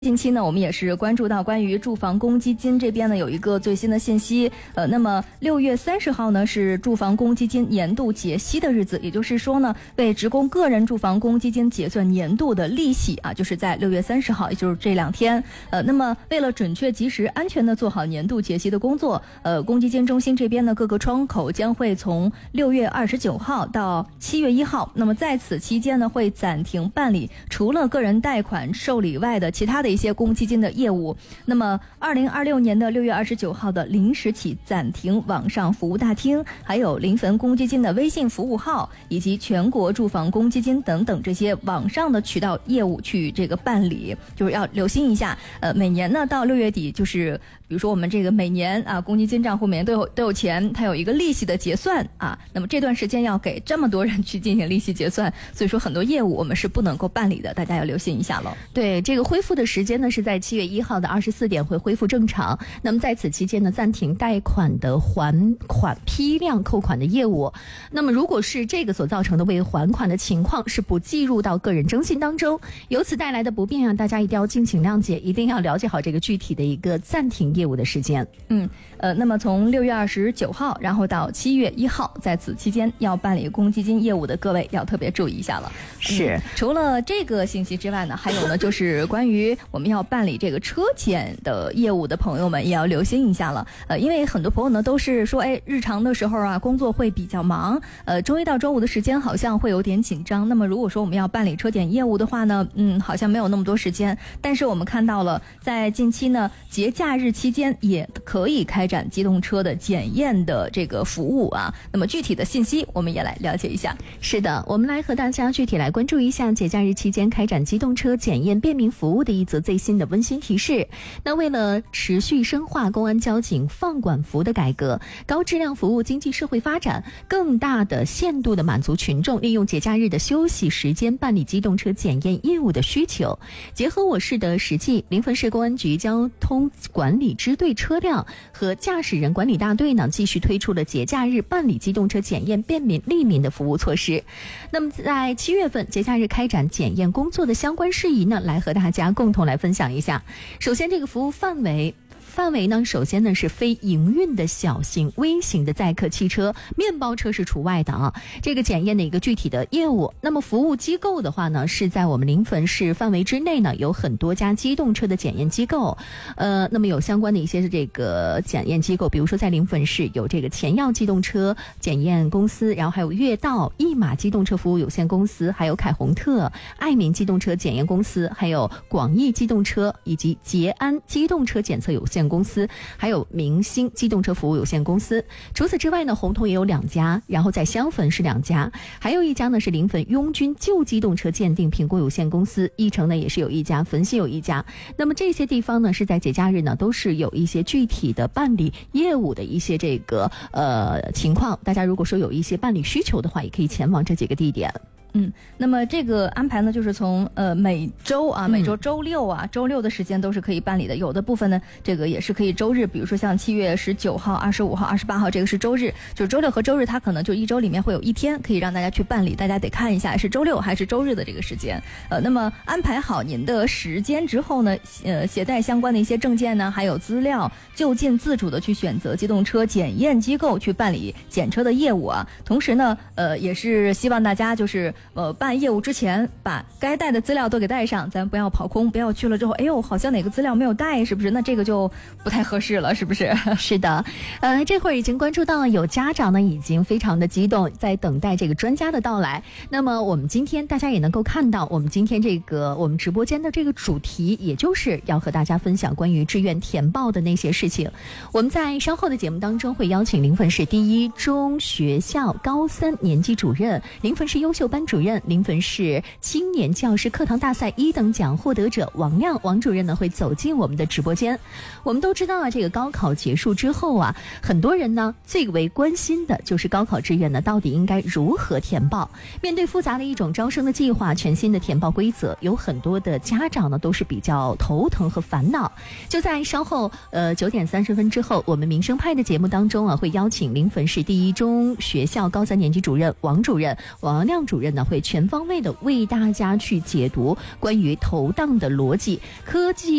近期呢，我们也是关注到关于住房公积金这边呢有一个最新的信息。那么6月30号呢是住房公积金年度结息的日子，也就是说呢，为职工个人住房公积金结算年度的利息啊，就是在6月30号，也就是这2天。那么为了准确、及时、安全的做好年度结息的工作，公积金中心这边呢各个窗口将会从6月29号到7月1号，那么在此期间呢会暂停办理除了个人贷款受理外的其他的一些公积金的业务。那么2026年的6月29号的0时起暂停网上服务大厅，还有临汾公积金的微信服务号，以及全国住房公积金等等这些网上的渠道业务去这个办理，就是要留心一下。每年呢到6月底，就是比如说我们这个每年啊公积金账户每年都有钱，它有一个利息的结算啊，那么这段时间要给这么多人去进行利息结算，所以说很多业务我们是不能够办理的，大家要留心一下了。 对，这个恢复的时间呢是在7月1号的24点会恢复正常。那么在此期间呢，暂停贷款的还款批量扣款的业务。那么如果是这个所造成的未还款的情况，是不计入到个人征信当中，由此带来的不便啊，大家一定要敬请谅解，一定要了解好这个具体的一个暂停业务的时间。 那么从6月29号，然后到7月1号，在此期间要办理公积金业务的各位要特别注意一下了。 是， 除了这个信息之外呢，还有呢就是关于我们要办理这个车检的业务的朋友们也要留心一下了。因为很多朋友呢都是说，日常的时候啊工作会比较忙，周一到周五的时间好像会有点紧张。那么如果说我们要办理车检业务的话呢，好像没有那么多时间。但是我们看到了，在近期呢节假日期间也可以开展机动车的检验的这个服务啊。那么具体的信息我们也来了解一下。 是的，我们来和大家具体来关注一下节假日期间开展机动车检验便民服务的一则最新的温馨提示。那为了持续深化公安交警放管服的改革，高质量服务经济社会发展，更大的限度的满足群众利用节假日的休息时间办理机动车检验业务的需求，结合我市的实际，临汾市公安局交通管理支队车辆和驾驶人管理大队呢，继续推出了节假日办理机动车检验便民利民的服务措施。那么在7月份节假日开展检验工作的相关事宜呢，来和大家共同来分享一下。首先，这个服务范围呢，首先呢是非营运的小型、微型的载客汽车、面包车是除外的啊。这个检验的一个具体的业务，那么服务机构的话呢，是在我们临汾市范围之内呢，有很多家机动车的检验机构。那么有相关的一些这个检验机构，比如说在临汾市有这个前耀机动车检验公司，然后还有悦道、一马机动车服务有限公司，还有凯宏特、爱民机动车检验公司，还有广义机动车以及捷安机动车检测有限公司，还有明星机动车服务有限公司。除此之外呢，红通也有2家，然后在襄汾是2家，还有一家呢是临汾拥军旧机动车鉴定评估有限公司，义城呢也是有1家，汾西有1家。那么这些地方呢是在节假日呢都是有一些具体的办理业务的一些这个情况，大家如果说有一些办理需求的话，也可以前往这几个地点。 那么这个安排呢，就是从每周周六的时间都是可以办理的。有的部分呢，这个也是可以周日，比如说像7月19号、25号、28号，这个是周日，就是周六和周日，它可能就一周里面会有1天可以让大家去办理，大家得看一下是周六还是周日的这个时间。那么安排好您的时间之后呢，携带相关的一些证件呢，还有资料，就近自主的去选择机动车检验机构去办理检车的业务啊。同时呢，也是希望大家就是办业务之前把该带的资料都给带上，咱不要跑空，不要去了之后好像哪个资料没有带，是不是？那这个就不太合适了，是不是？ 是的。这会儿已经关注到有家长呢已经非常的激动，在等待这个专家的到来。那么我们今天大家也能够看到，我们今天我们直播间的这个主题，也就是要和大家分享关于志愿填报的那些事情。我们在稍后的节目当中会邀请临汾市第1中学校高3年级主任、临汾市优秀班主任、临汾市青年教师课堂大赛1等奖获得者王亮王主任呢会走进我们的直播间。我们都知道啊，这个高考结束之后啊，很多人呢最为关心的就是高考志愿呢到底应该如何填报。面对复杂的一种招生的计划、全新的填报规则，有很多的家长呢都是比较头疼和烦恼。就在稍后9点30分之后，我们民生派的节目当中啊，会邀请临汾市第1中学校高3年级主任王亮主任呢呢会全方位的为大家去解读关于投档的逻辑、科技